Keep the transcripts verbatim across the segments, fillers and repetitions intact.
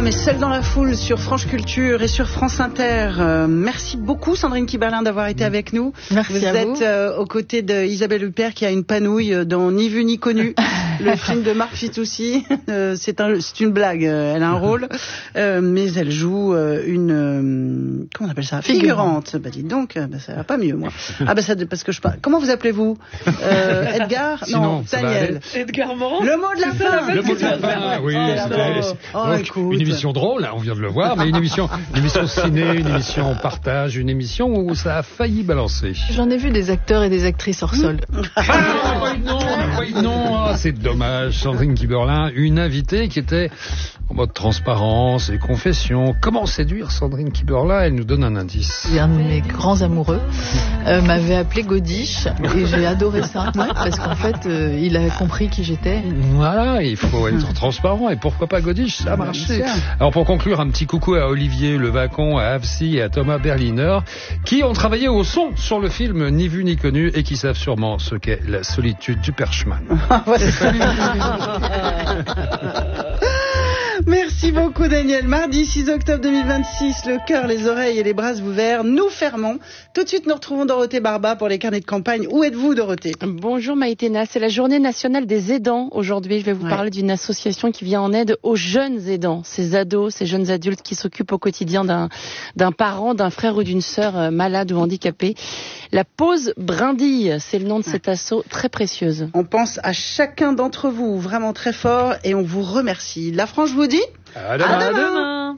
mais Seul dans la foule sur France Culture et sur France Inter. Euh, merci beaucoup Sandrine Kiberlin d'avoir été avec nous. Merci vous à êtes vous. Euh, aux côtés d'Isabelle Huppert qui a une panouille dans Ni vu ni connu, le film de Marc Fitoussi. Euh, c'est un, c'est une blague. Elle a un rôle, euh, mais elle joue euh, une euh, comment on appelle ça, figurante. figurante. Bah dites donc, bah, ça va pas mieux moi. Ah bah ça parce que je parle. Comment vous appelez-vous euh, Edgar? Sinon, non, Daniel. Edgar Morand. Le mot de la fin. Le mot de la fin, oui. C'est oh, donc, une émission drôle, hein, on vient de le voir, mais une émission, une émission ciné, une émission partage, une émission où ça a failli balancer. J'en ai vu des acteurs et des actrices hors sol. Ah, non, non, non, ah, c'est dommage. Sandrine Kiberlin, une invitée qui était en mode transparence et confession. Comment séduire Sandrine Kiberlin? Elle nous donne un indice. Et un de mes grands amoureux euh, m'avait appelé Godiche et j'ai adoré ça, ouais, parce qu'en fait, euh, il a compris qui j'étais. Voilà, il faut être transparent et pourquoi pas Godiche, ça a marché. Alors pour conclure, un petit coucou à Olivier Levacon, à Avsi et à Thomas Berliner qui ont travaillé au son sur le film Ni vu ni connu et qui savent sûrement ce qu'est la solitude du Perchman. Merci beaucoup Daniel. Mardi six octobre deux mille vingt-six, le cœur, les oreilles et les bras ouverts, nous fermons. Tout de suite nous retrouvons Dorothée Barba pour les carnets de campagne. Où êtes-vous Dorothée? Bonjour Maïtena, c'est la journée nationale des aidants aujourd'hui. Je vais vous ouais. parler d'une association qui vient en aide aux jeunes aidants, ces ados, ces jeunes adultes qui s'occupent au quotidien d'un, d'un parent, d'un frère ou d'une sœur malade ou handicapé. La pause brindille, c'est le nom de cette asso très précieuse. On pense à chacun d'entre vous vraiment très fort et on vous remercie. La France vous dit à demain. À demain.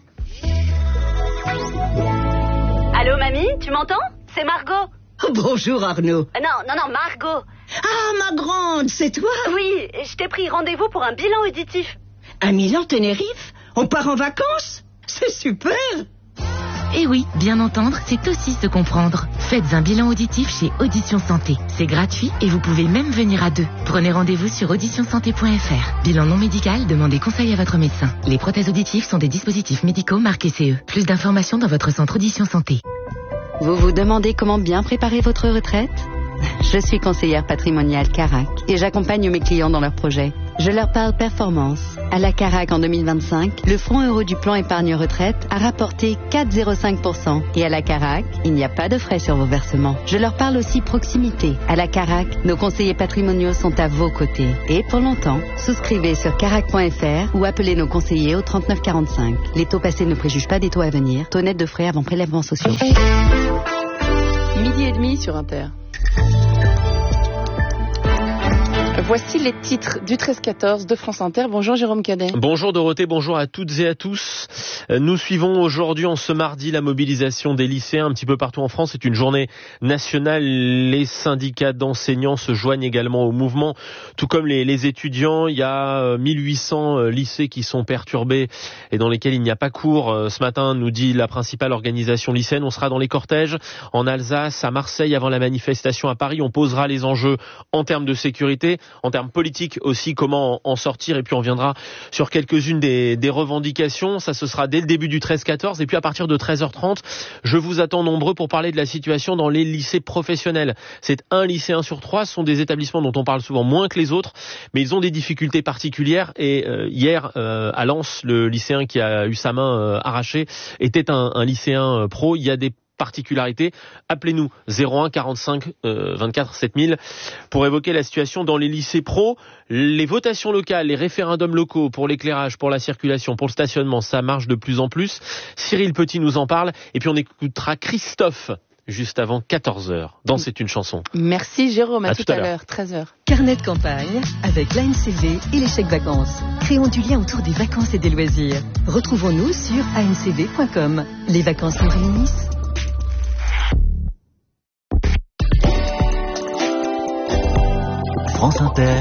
Allô mamie, tu m'entends? C'est Margot. Oh, bonjour Arnaud. Euh, non, non, non, Margot. Ah, ma grande, c'est toi? Oui, je t'ai pris rendez-vous pour un bilan auditif. Un Milan Tenerife? On part en vacances? C'est super. Et oui, bien entendre, c'est aussi se comprendre. Faites un bilan auditif chez Audition Santé. C'est gratuit et vous pouvez même venir à deux. Prenez rendez-vous sur audition santé point f r. Bilan non médical, demandez conseil à votre médecin. Les prothèses auditives sont des dispositifs médicaux marqués C E. Plus d'informations dans votre centre Audition Santé. Vous vous demandez comment bien préparer votre retraite? Je suis conseillère patrimoniale Carac et j'accompagne mes clients dans leurs projets. Je leur parle performance. À la Carac en deux mille vingt-cinq, le fonds euro du plan épargne retraite a rapporté quatre virgule zéro cinq pour cent. Et à la Carac, il n'y a pas de frais sur vos versements. Je leur parle aussi proximité. À la Carac, nos conseillers patrimoniaux sont à vos côtés. Et pour longtemps, souscrivez sur carac point f r ou appelez nos conseillers au trente-neuf quarante-cinq. Les taux passés ne préjugent pas des taux à venir. Taux net de frais avant prélèvements sociaux. Midi et demi sur Inter. Voici les titres du treize quatorze de France Inter. Bonjour Jérôme Cadet. Bonjour Dorothée, bonjour à toutes et à tous. Nous suivons aujourd'hui, en ce mardi, la mobilisation des lycéens un petit peu partout en France. C'est une journée nationale. Les syndicats d'enseignants se joignent également au mouvement, tout comme les, les étudiants. Il y a mille huit cents lycées qui sont perturbés et dans lesquels il n'y a pas cours. Ce matin, nous dit la principale organisation lycéenne. On sera dans les cortèges en Alsace, à Marseille, avant la manifestation à Paris. On posera les enjeux en termes de sécurité, en termes politiques aussi, comment en sortir, et puis on viendra sur quelques-unes des, des revendications. Ça, ce sera dès le début du treize quatorze, et puis à partir de treize heures trente, je vous attends nombreux pour parler de la situation dans les lycées professionnels. C'est un lycéen sur trois, ce sont des établissements dont on parle souvent moins que les autres, mais ils ont des difficultés particulières, et euh, hier, euh, à Lens, le lycéen qui a eu sa main euh, arrachée était un, un lycéen euh, pro. Il y a des particularité. Appelez-nous zéro un quarante-cinq vingt-quatre sept mille pour évoquer la situation dans les lycées pro. Les votations locales, les référendums locaux pour l'éclairage, pour la circulation, pour le stationnement, ça marche de plus en plus. Cyril Petit nous en parle et puis on écoutera Christophe juste avant quatorze heures dans C'est une chanson. Merci Jérôme, à, à tout, tout à, à l'heure, treize heures. Carnet de campagne avec l'A N C V et les chèques vacances. Créons du lien autour des vacances et des loisirs. Retrouvons-nous sur a n c v point com. Les vacances nous réunissent. France Inter.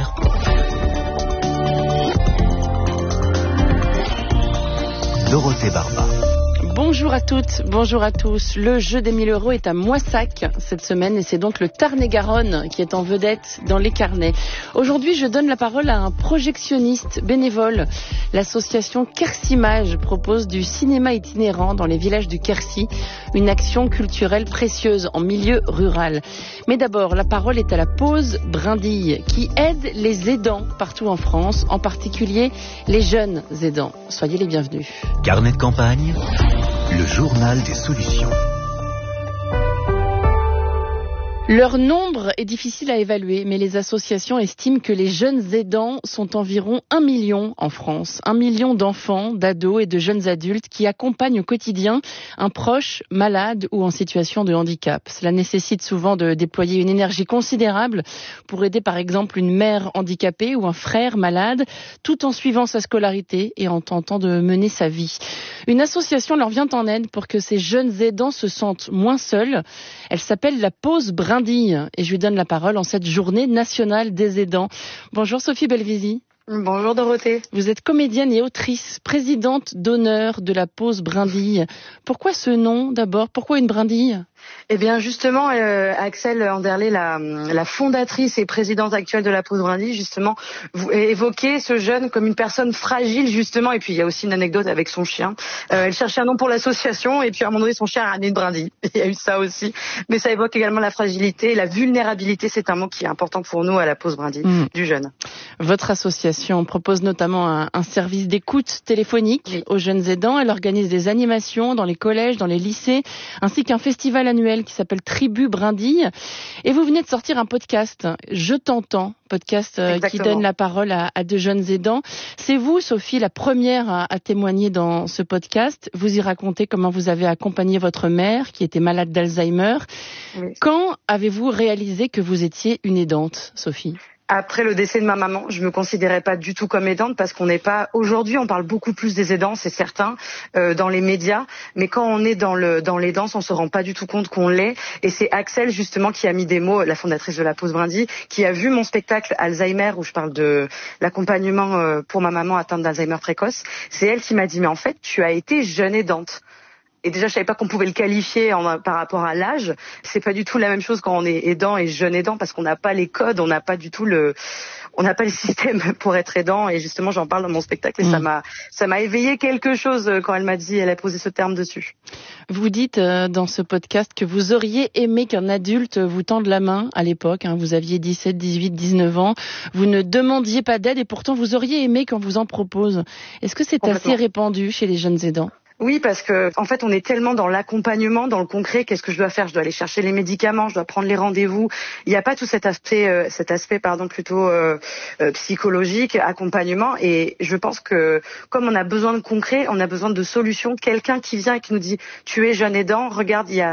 Dorothée Barba. Bonjour à toutes, bonjour à tous. Le jeu des mille euros est à Moissac cette semaine et c'est donc le Tarn-et-Garonne qui est en vedette dans les carnets. Aujourd'hui, je donne la parole à un projectionniste bénévole. L'association Quercimage propose du cinéma itinérant dans les villages du Quercy, une action culturelle précieuse en milieu rural. Mais d'abord, la parole est à la pause brindille qui aide les aidants partout en France, en particulier les jeunes aidants. Soyez les bienvenus. Carnet de campagne, le journal des solutions. Leur nombre est difficile à évaluer, mais les associations estiment que les jeunes aidants sont environ un million en France. Un million d'enfants, d'ados et de jeunes adultes qui accompagnent au quotidien un proche malade ou en situation de handicap. Cela nécessite souvent de déployer une énergie considérable pour aider par exemple une mère handicapée ou un frère malade, tout en suivant sa scolarité et en tentant de mener sa vie. Une association leur vient en aide pour que ces jeunes aidants se sentent moins seuls. Elle s'appelle la Pause Brindille. Et je lui donne la parole en cette journée nationale des aidants. Bonjour Sophie Belvisi. Bonjour Dorothée. Vous êtes comédienne et autrice, présidente d'honneur de la Pause Brindille. Pourquoi ce nom d'abord ? Pourquoi une brindille ? Eh bien justement, euh, Axel Anderlé, la, la fondatrice et présidente actuelle de la Pause Brindille, justement, vous évoquez ce jeune comme une personne fragile justement. Et puis il y a aussi une anecdote avec son chien. Euh, elle cherchait un nom pour l'association et puis à un moment donné son chien a ramené une brindille. Il y a eu ça aussi. Mais ça évoque également la fragilité, la vulnérabilité. C'est un mot qui est important pour nous à la Pause Brindille mmh. du jeune. Votre association propose notamment un, un service d'écoute téléphonique oui. aux jeunes aidants. Elle organise des animations dans les collèges, dans les lycées, ainsi qu'un festival annuel qui s'appelle Tribu Brindille. Et vous venez de sortir un podcast, Je t'entends, podcast euh, qui donne la parole à, à de jeunes aidants. C'est vous, Sophie, la première à, à témoigner dans ce podcast. Vous y racontez comment vous avez accompagné votre mère qui était malade d'Alzheimer. Oui. Quand avez-vous réalisé que vous étiez une aidante, Sophie ? Après le décès de ma maman, je me considérais pas du tout comme aidante parce qu'on n'est pas. Aujourd'hui, on parle beaucoup plus des aidants, c'est certain, euh, dans les médias. Mais quand on est dans le dans l'aidance, on se rend pas du tout compte qu'on l'est. Et c'est Axel justement qui a mis des mots, la fondatrice de la Pause Brindille, qui a vu mon spectacle Alzheimer où je parle de l'accompagnement euh, pour ma maman atteinte d'Alzheimer précoce. C'est elle qui m'a dit mais en fait, tu as été jeune aidante. Et déjà, je savais pas qu'on pouvait le qualifier en, par rapport à l'âge. C'est pas du tout la même chose quand on est aidant et jeune aidant parce qu'on n'a pas les codes, on n'a pas du tout le, on n'a pas le système pour être aidant. Et justement, j'en parle dans mon spectacle et mmh. ça m'a, ça m'a éveillé quelque chose quand elle m'a dit, elle a posé ce terme dessus. Vous dites euh, dans ce podcast que vous auriez aimé qu'un adulte vous tende la main à l'époque. Hein, vous aviez dix-sept, dix-huit, dix-neuf ans. Vous ne demandiez pas d'aide et pourtant vous auriez aimé qu'on vous en propose. Est-ce que c'est assez répandu chez les jeunes aidants ? Oui, parce que en fait, on est tellement dans l'accompagnement, dans le concret. Qu'est-ce que je dois faire ? Je dois aller chercher les médicaments, je dois prendre les rendez-vous. Il n'y a pas tout cet aspect, euh, cet aspect, pardon, plutôt euh, euh, psychologique, accompagnement. Et je pense que comme on a besoin de concret, on a besoin de solutions. Quelqu'un qui vient et qui nous dit :« Tu es jeune aidant, regarde, il y a